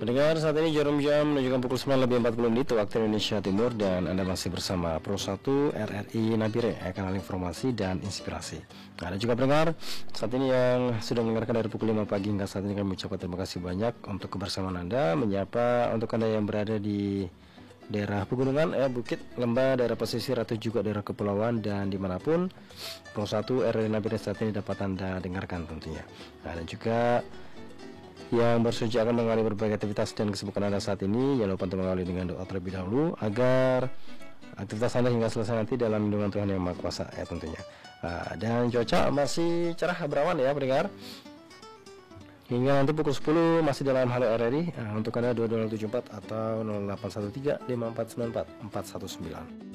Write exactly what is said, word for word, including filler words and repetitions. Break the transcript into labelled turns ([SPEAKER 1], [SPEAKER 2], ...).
[SPEAKER 1] Pendengar, saat ini jarum jam menunjukkan pukul sembilan lebih empat puluh menit waktu Indonesia Timur, dan Anda masih bersama Pro satu R R I Nabire, kanal informasi dan inspirasi. Nah, ada juga pendengar saat ini yang sudah mendengarkan dari pukul lima pagi hingga saat ini, kami ucapkan terima kasih banyak untuk kebersamaan Anda. Menyapa untuk Anda yang berada di daerah pegunungan, ya, bukit, lembah, daerah pesisir atau juga daerah kepulauan, dan dimanapun Pro satu R R I Nabire saat ini dapat Anda dengarkan tentunya. Nah, dan juga yang baru saja akan mengawali berbagai aktivitas dan kesibukan Anda saat ini, jangan lupa untuk mengawali dengan doa terlebih dahulu agar aktivitas Anda hingga selesai nanti dalam lindungan Tuhan Yang Maha Kuasa, ya tentunya. Nah, dan cuaca masih cerah berawan, ya pendengar, hingga nanti pukul sepuluh masih dalam Halo R R I. Nah, untuk Anda dua dua nol tujuh empat atau nol delapan satu tiga lima empat sembilan empat empat satu sembilan.